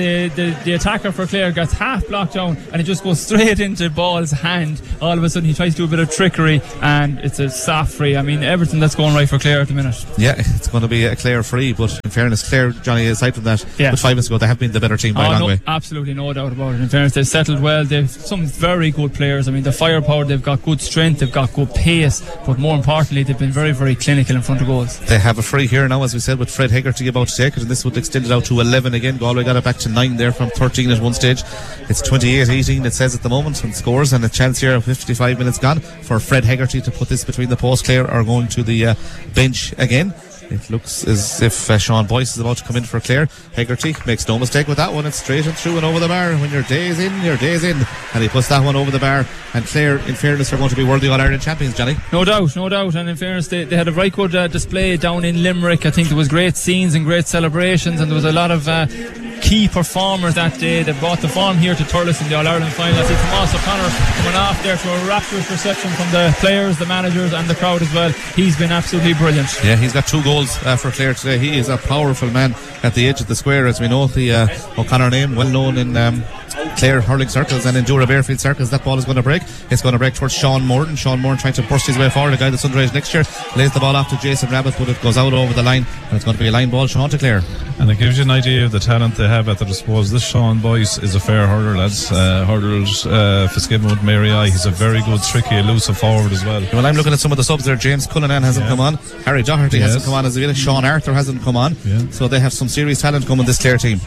the attacker for Clare gets half blocked down and it just goes straight into Ball's hand. All of a sudden he tries to do a bit of trickery and it's a soft free. I mean, everything that's going right for Clare at the minute. Yeah, it's going to be a Clare free, but in fairness, Clare, Johnny, aside from that, with 5 minutes ago, they have been the better team by a long way. Absolutely no doubt about it. In fairness, they've settled well. They've some very good players. I mean, the firepower, they've got good strength, they've got good pace, but more importantly, they've been very, very clinical in front of goals. They have a free here now, as we said, with Fred Hegarty about to take it, and this would extend it out to 11 again. Galway got it back to 9 there from 13 at one stage. It's 28-18 it says at the moment on scores, and a chance here of 55 minutes gone for Fred Hegarty to put this between the posts. Clare are going to the bench again. It looks as if Sean Boyce is about to come in for Clare. Hegarty makes no mistake with that one. It's straight and through and over the bar. When your day's in, your day's in. And he puts that one over the bar. And Clare, in fairness, are going to be worthy All-Ireland champions, Johnny. No doubt. And in fairness, they had a very good display down in Limerick. I think there was great scenes and great celebrations, and there was a lot of key performers that day that brought the form here to Thurles in the All-Ireland final. I see Tomás O'Connor coming off there to a rapturous reception from the players, the managers and the crowd as well. He's been absolutely brilliant. Yeah, he's got 2 goals for Clare today. He is a powerful man at the edge of the square, as we know. The O'Connor name well known in Clare hurling circles and in Dura Bearfield circles. That ball is going to break. It's going to break towards Sean Moran. Sean Moran trying to burst his way forward. A guy that's underage next year lays the ball off to Jason Rabbit, but it goes out over the line, and it's going to be a line ball, Sean, to Clare. And it gives you an idea of the talent they have at their disposal. This Sean Boyce is a fair hurler, lads. Hurled Fitzgibbon with Mary I. He's a very good, tricky, elusive forward as well. Well, I'm looking at some of the subs there. James Cullinan hasn't come on. Harry Doherty hasn't come on as well. Sean Arthur hasn't come on. So they have some serious talent coming, this Clare team.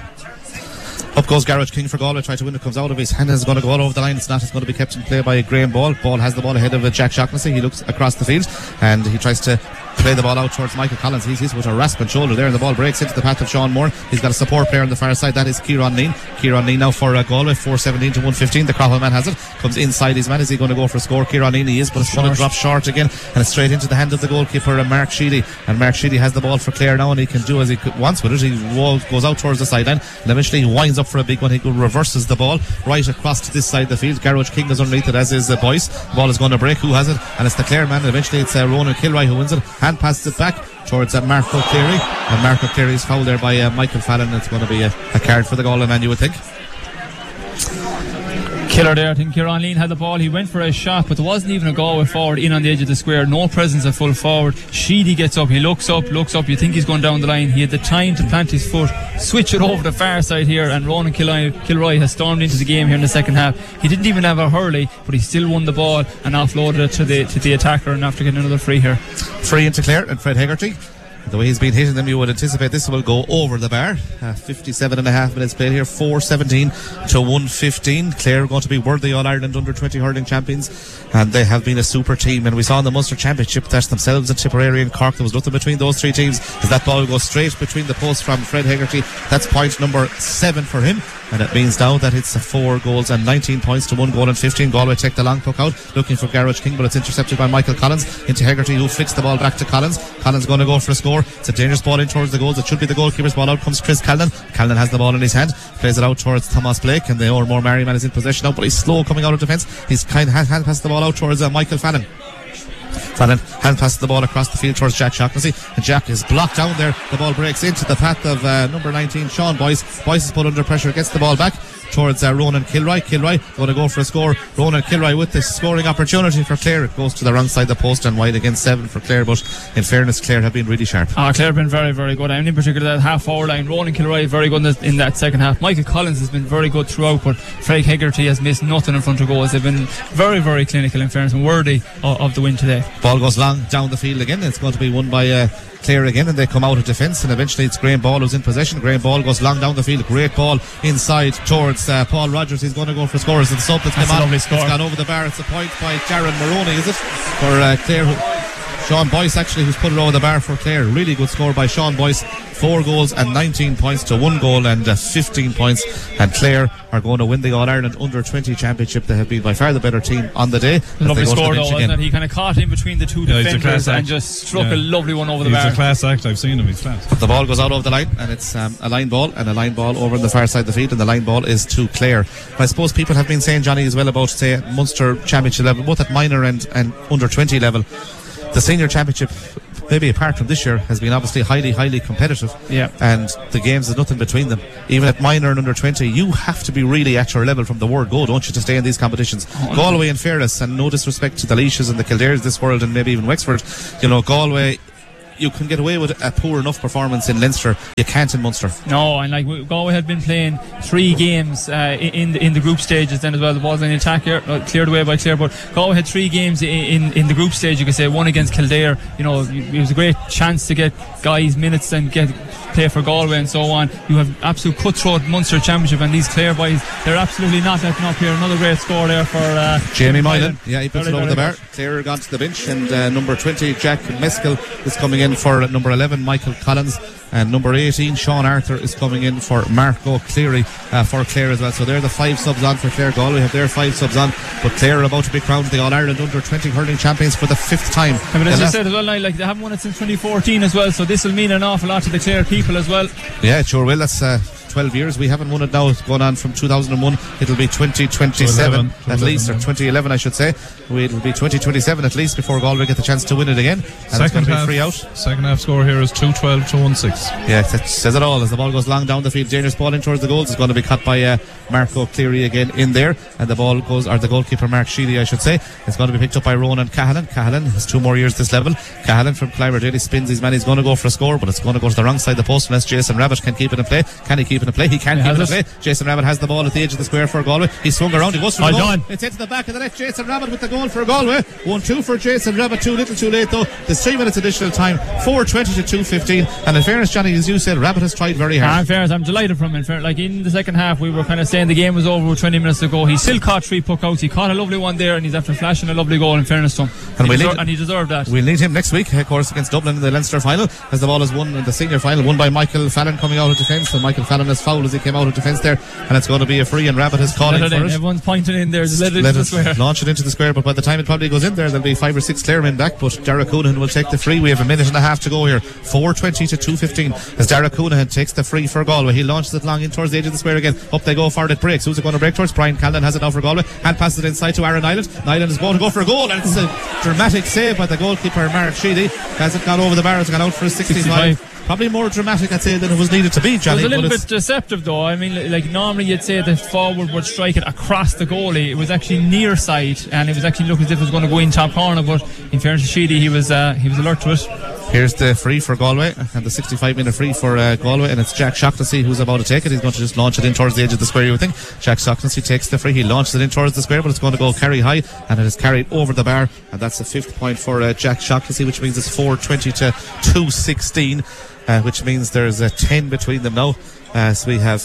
Up goes Garroch King for Galway, try to win it, comes out of his hand, is going to go all over the line. It's not, it's going to be kept in play by Graham Ball. Ball has the ball ahead of Jack Shaughnessy. He looks across the field and he tries to play the ball out towards Michael Collins. He's with a rasping shoulder there, and the ball breaks into the path of Sean Moore. He's got a support player on the far side, that is Kieran Nean. Kieran Nean now for Galway, 4:17 to 1:15. The Crowell man has it, comes inside his man. Is he going to go for a score? Kieran Nean, he is, but it's going to drop short again, and it's straight into the hand of the goalkeeper, Mark Sheedy. And Mark Sheedy has the ball for Clare now, and he can do as he wants with it. He goes out towards the sideline, and eventually he winds up for a big one. He reverses the ball right across to this side of the field. Garroch King is underneath it, as is Boyce. The ball is going to break. Who has it? And it's the Clare man. And eventually it's Ronan Kilroy who wins it and passes it back towards Mark O'Cleary, and Mark O'Cleary is fouled there by Michael Fallon. It's going to be a card for the Galway man, you would think. Killer there. I think Kieran Lean had the ball. He went for a shot, but there wasn't even a Galway forward in on the edge of the square. No presence of full forward. Sheedy gets up. He looks up. You think he's going down the line. He had the time to plant his foot, switch it over the far side here, and Ronan Kilroy has stormed into the game here in the second half. He didn't even have a hurley, but he still won the ball and offloaded it to the attacker, and after getting another free here. Free into Clare and Fred Hegarty. The way he's been hitting them, you would anticipate this will go over the bar. 57.5 minutes played here, 4:17 to 1:15. Clare are going to be worthy All-Ireland under-20 hurling champions, and they have been a super team. And we saw in the Munster Championship that themselves and Tipperary and Cork, there was nothing between those three teams, as that ball goes straight between the posts from Fred Hegarty. That's point number 7 for him, and it means now that it's 4 goals and 19 points to 1 goal and 15. Galway take the long puck out, looking for Garrett King, but it's intercepted by Michael Collins into Hegarty, who flicks the ball back to Collins. Collins going to go for a score. It's a dangerous ball in towards the goals. It should be the goalkeeper's ball. Out comes Chris Callan. Callan has the ball in his hand, plays it out towards Thomas Blake, and the Ormore Merriman is in possession now, but he's slow coming out of defence. He's kind of hand passed the ball out towards Michael Fallon. Fallon hand passes the ball across the field towards Jack Shaughnessy, and Jack is blocked down there. The ball breaks into the path of number 19 Sean Boyce. Boyce is put under pressure, gets the ball back towards Ronan Kilroy. Kilroy going to go for a score. Ronan Kilroy with the scoring opportunity for Clare. It goes to the wrong side of the post and wide against 7 for Clare, but in fairness, Clare have been really sharp. Clare have been very, very good, and in particular that half forward line. Ronan Kilroy very good in that second half. Michael Collins has been very good throughout, but Fred Hegarty has missed nothing in front of goals. They've been very, very clinical in fairness and worthy of the win today. Ball goes long down the field again. It's going to be won by Clare again, and they come out of defence, and eventually it's Graham Ball who's in possession. Graham Ball goes long down the field. Great ball inside towards Paul Rogers. He's going to go for scores. And the sub that's come on, it's gone over the bar. It's a point by Darren Maroney, is it? For Clare. Sean Boyce actually, who's put it over the bar for Clare. Really good score by Sean Boyce. 4 goals and 19 points to 1 goal and 15 points. And Clare are going to win the All-Ireland Under-20 Championship. They have been by far the better team on the day. Lovely score though, wasn't it? He kind of caught in between the two defenders and just struck a lovely one over the bar. He's a class act. I've seen him. He's class. The ball goes out over the line, and it's a line ball, and a line ball over on the far side of the field, and the line ball is to Clare. I suppose people have been saying, Johnny, as well about, say, Munster Championship level, both at minor and under-20 level. The senior championship, maybe apart from this year, has been obviously highly, highly competitive. Yeah. And the games, there's nothing between them. Even at minor and under 20, you have to be really at your level from the word go, don't you, to stay in these competitions. Galway, in fairness, and no disrespect to the Laois and the Kildares of this world, and maybe even Wexford, you know, Galway, you can get away with a poor enough performance in Leinster. You can't in Munster. No, and like Galway had been playing 3 games in the group stages then as well. The ball's in attack here, cleared away by Clare, but Galway had 3 games in the group stage. You could say one against Kildare. You know, it was a great chance to get guys minutes and play for Galway and so on. You have absolute cutthroat Munster Championship, and these Clare boys, they're absolutely not letting up here. Another great score there for Jamie Moylan. Yeah, he puts it over the bar. Clare gone to the bench, and number 20 Jack Meskel is coming in for number 11 Michael Collins, and number 18 Sean Arthur is coming in for Mark O'Cleary for Clare as well. So they're the 5 subs on for Clare. Galway have their 5 subs on, but Clare are about to be crowned the All-Ireland Under-20 hurling champions for the 5th time. But as you said as well, like they haven't won it since 2014 as well, so this will mean an awful lot to the Clare people as well. Yeah, it sure will. That's 12 years. We haven't won it now. It's going on from 2001. It'll be 2027 at least, or 2011 I should say. It'll be 2027 at least before Galway get the chance to win it again. And second half, free out. Second half score here is 2-12 to 1-6. Yeah, that says it all. As the ball goes long down the field, dangerous ball in towards the goals. It's going to be cut by Mark O'Cleary again in there, and the ball goes, or the goalkeeper Mark Sheedy I should say. It's going to be picked up by Ronan Cahalan. Cahalan has 2 more years this level. Cahalan from Clymer Daly spins his man. He's going to go for a score, but it's going to go to the wrong side of the post unless Jason Rabbit can keep it in play. Can he keep it in play? He can keep it in play. Jason Rabbit has the ball at the edge of the square for Galway. He's swung around. He goes for the goal. It's into the back of the net. Jason Rabbit with the goal for Galway. 1-2 for Jason Rabbit. Too little too late though. There's 3 minutes additional time. 4:20 to 2:15. And in fairness, Johnny, as you said, Rabbit has tried very hard. In fairness, I'm delighted from him. Like in the second half, we were kind of saying the game was over with 20 minutes to go. He still caught 3 puck outs. He caught a lovely one there, and he's after flashing a lovely goal. In fairness to him, and he deserved that. We'll need him next week, of course, against Dublin in the Leinster final, as the ball is won in the senior final, won by Michael Fallon coming out of defence. And Michael Fallon is fouled as he came out of defence there, and it's going to be a free, and Rabbit is calling for it. Everyone's pointing in there. Just let it into the square. Launch it into the square, but by the time it probably goes in there, there'll be 5 or 6 Clare men back, but Dara Coonahan will take the free. We have 1.5 minutes to go here. 4:20 to 2:15 as Dara Coonahan takes the free for Galway. He launches it long in towards the edge of the square again. Up they go for it. Breaks. Who's it going to break towards? Brian Callan has it now for Galway. Hand passes it inside to Aaron Nyland. Nyland is going to go for a goal, and it's a dramatic save by the goalkeeper Mark Sheedy. Has it gone over the bar? It's gone out for a 65. probably more dramatic, I'd say, than it was needed to be, Johnny. It was a little bit deceptive, though. I mean, like normally you'd say the forward would strike it across the goalie. It was actually near side, and it was actually looking as if it was going to go in top corner. But in fairness to Sheedy, he was alert to it. Here's the free for Galway, and the 65-minute free for Galway, and it's Jack Shaughnessy who's about to take it. He's going to just launch it in towards the edge of the square, you would think. Jack Shaughnessy takes the free. He launches it in towards the square, but it's going to go carry high, and it is carried over the bar, and that's the 5th point for Jack Shaughnessy, which means it's 4:20 to 2:16, which means there's a 10 between them now. So we have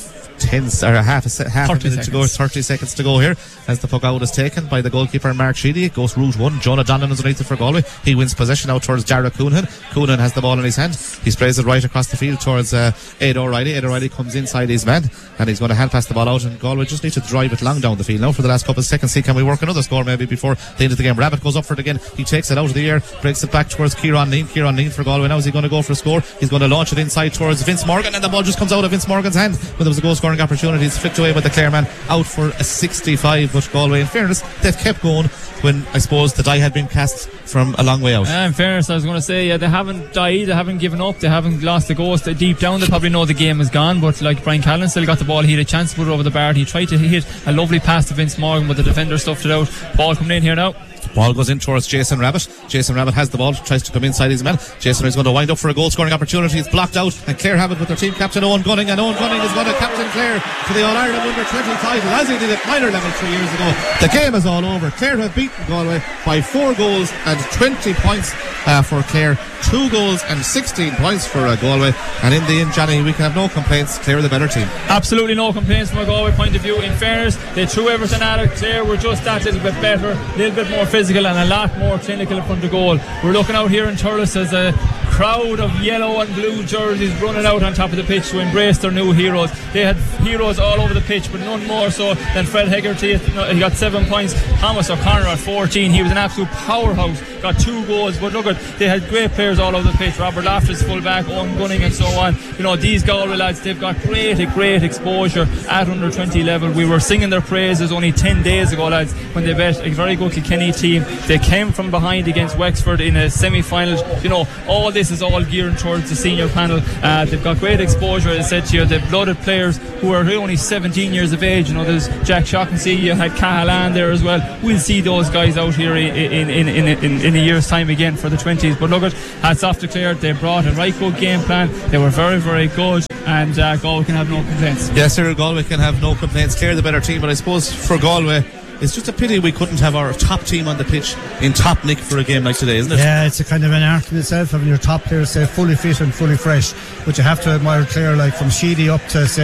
half a minute to go, 30 seconds to go here as the puck out is taken by the goalkeeper Mark Sheedy. It goes route 1. Jonah Donlan is underneath it for Galway. He wins possession out towards Dara Coonan. Coonan has the ball in his hand. He sprays it right across the field towards Ed O'Reilly. Ed O'Reilly comes inside his man, and he's going to hand pass the ball out, and Galway just need to drive it long down the field now for the last couple of seconds. See, can we work another score maybe before the end of the game? Rabbit goes up for it again. He takes it out of the air, breaks it back towards Kieran Nean. Kieran Nean for Galway now. Is he going to go for a score? He's going to launch it inside towards Vince Morgan, and the ball just comes out of Vince Morgan's hand when there was a goal scoring opportunity. It's flicked away by the Clare man, out for a 65. But Galway, in fairness, they've kept going when I suppose the die had been cast from a long way out. In fairness, I was going to say, they haven't died, they haven't given up, they haven't lost the ghost. Deep down they probably know the game is gone, but like Brian Callan still got the ball. He had a chance to put it over the bar. He tried to hit a lovely pass to Vince Morgan, but the defender stuffed it out. Ball coming in here now. Ball goes in towards Jason Rabbit. Jason Rabbit has the ball, tries to come inside his man. Jason is going to wind up for a goal scoring opportunity. It's blocked out, and Clare have it with their team captain Owen Gunning, and Owen Gunning is going to captain Clare to the All-Ireland Under-20 title as he did at minor level 3 years ago. The game is all over. Clare have beaten Galway by 4 goals and 20 points for Clare. 2 goals and 16 points for Galway, and in the end, Johnny, we can have no complaints. Clare are the better team. Absolutely no complaints from a Galway point of view. In fairness, they threw everything at it. Clare were just that little bit better, a little bit more physical, and a lot more clinical in front of goal. We're looking out here in Thurles as a crowd of yellow and blue jerseys running out on top of the pitch to embrace their new heroes. They had heroes all over the pitch, but none more so than Fred Hegarty. He got 7 points. Thomas O'Connor at 14. He was an absolute powerhouse, got 2 goals. But look at, they had great players all over the pitch. Robert Loftus, fullback, Owen Gunning, and so on. You know, these Galway lads, they've got great exposure at under 20 level. We were singing their praises only 10 days ago, lads, when they bet a very good Kilkenny team. They came from behind against Wexford in a semi-final. You know, all this is all geared towards the senior panel. They've got great exposure, as I said to you. They've blooded players who are only 17 years of age. You know, there's Jack Shaughnessy, you had Cahalan there as well. We'll see those guys out here in a year's time again for the 20s. But look at, hats off to Clare. They brought a right good game plan. They were very, very good, and Galway can have no complaints. Yes, sir, Galway can have no complaints. Clare the better team, but I suppose for Galway, it's just a pity we couldn't have our top team on the pitch in top nick for a game like today, isn't it? Yeah, it's a kind of an art in itself, having your top players say fully fit and fully fresh. But you have to admire Clare, like from Sheedy up to say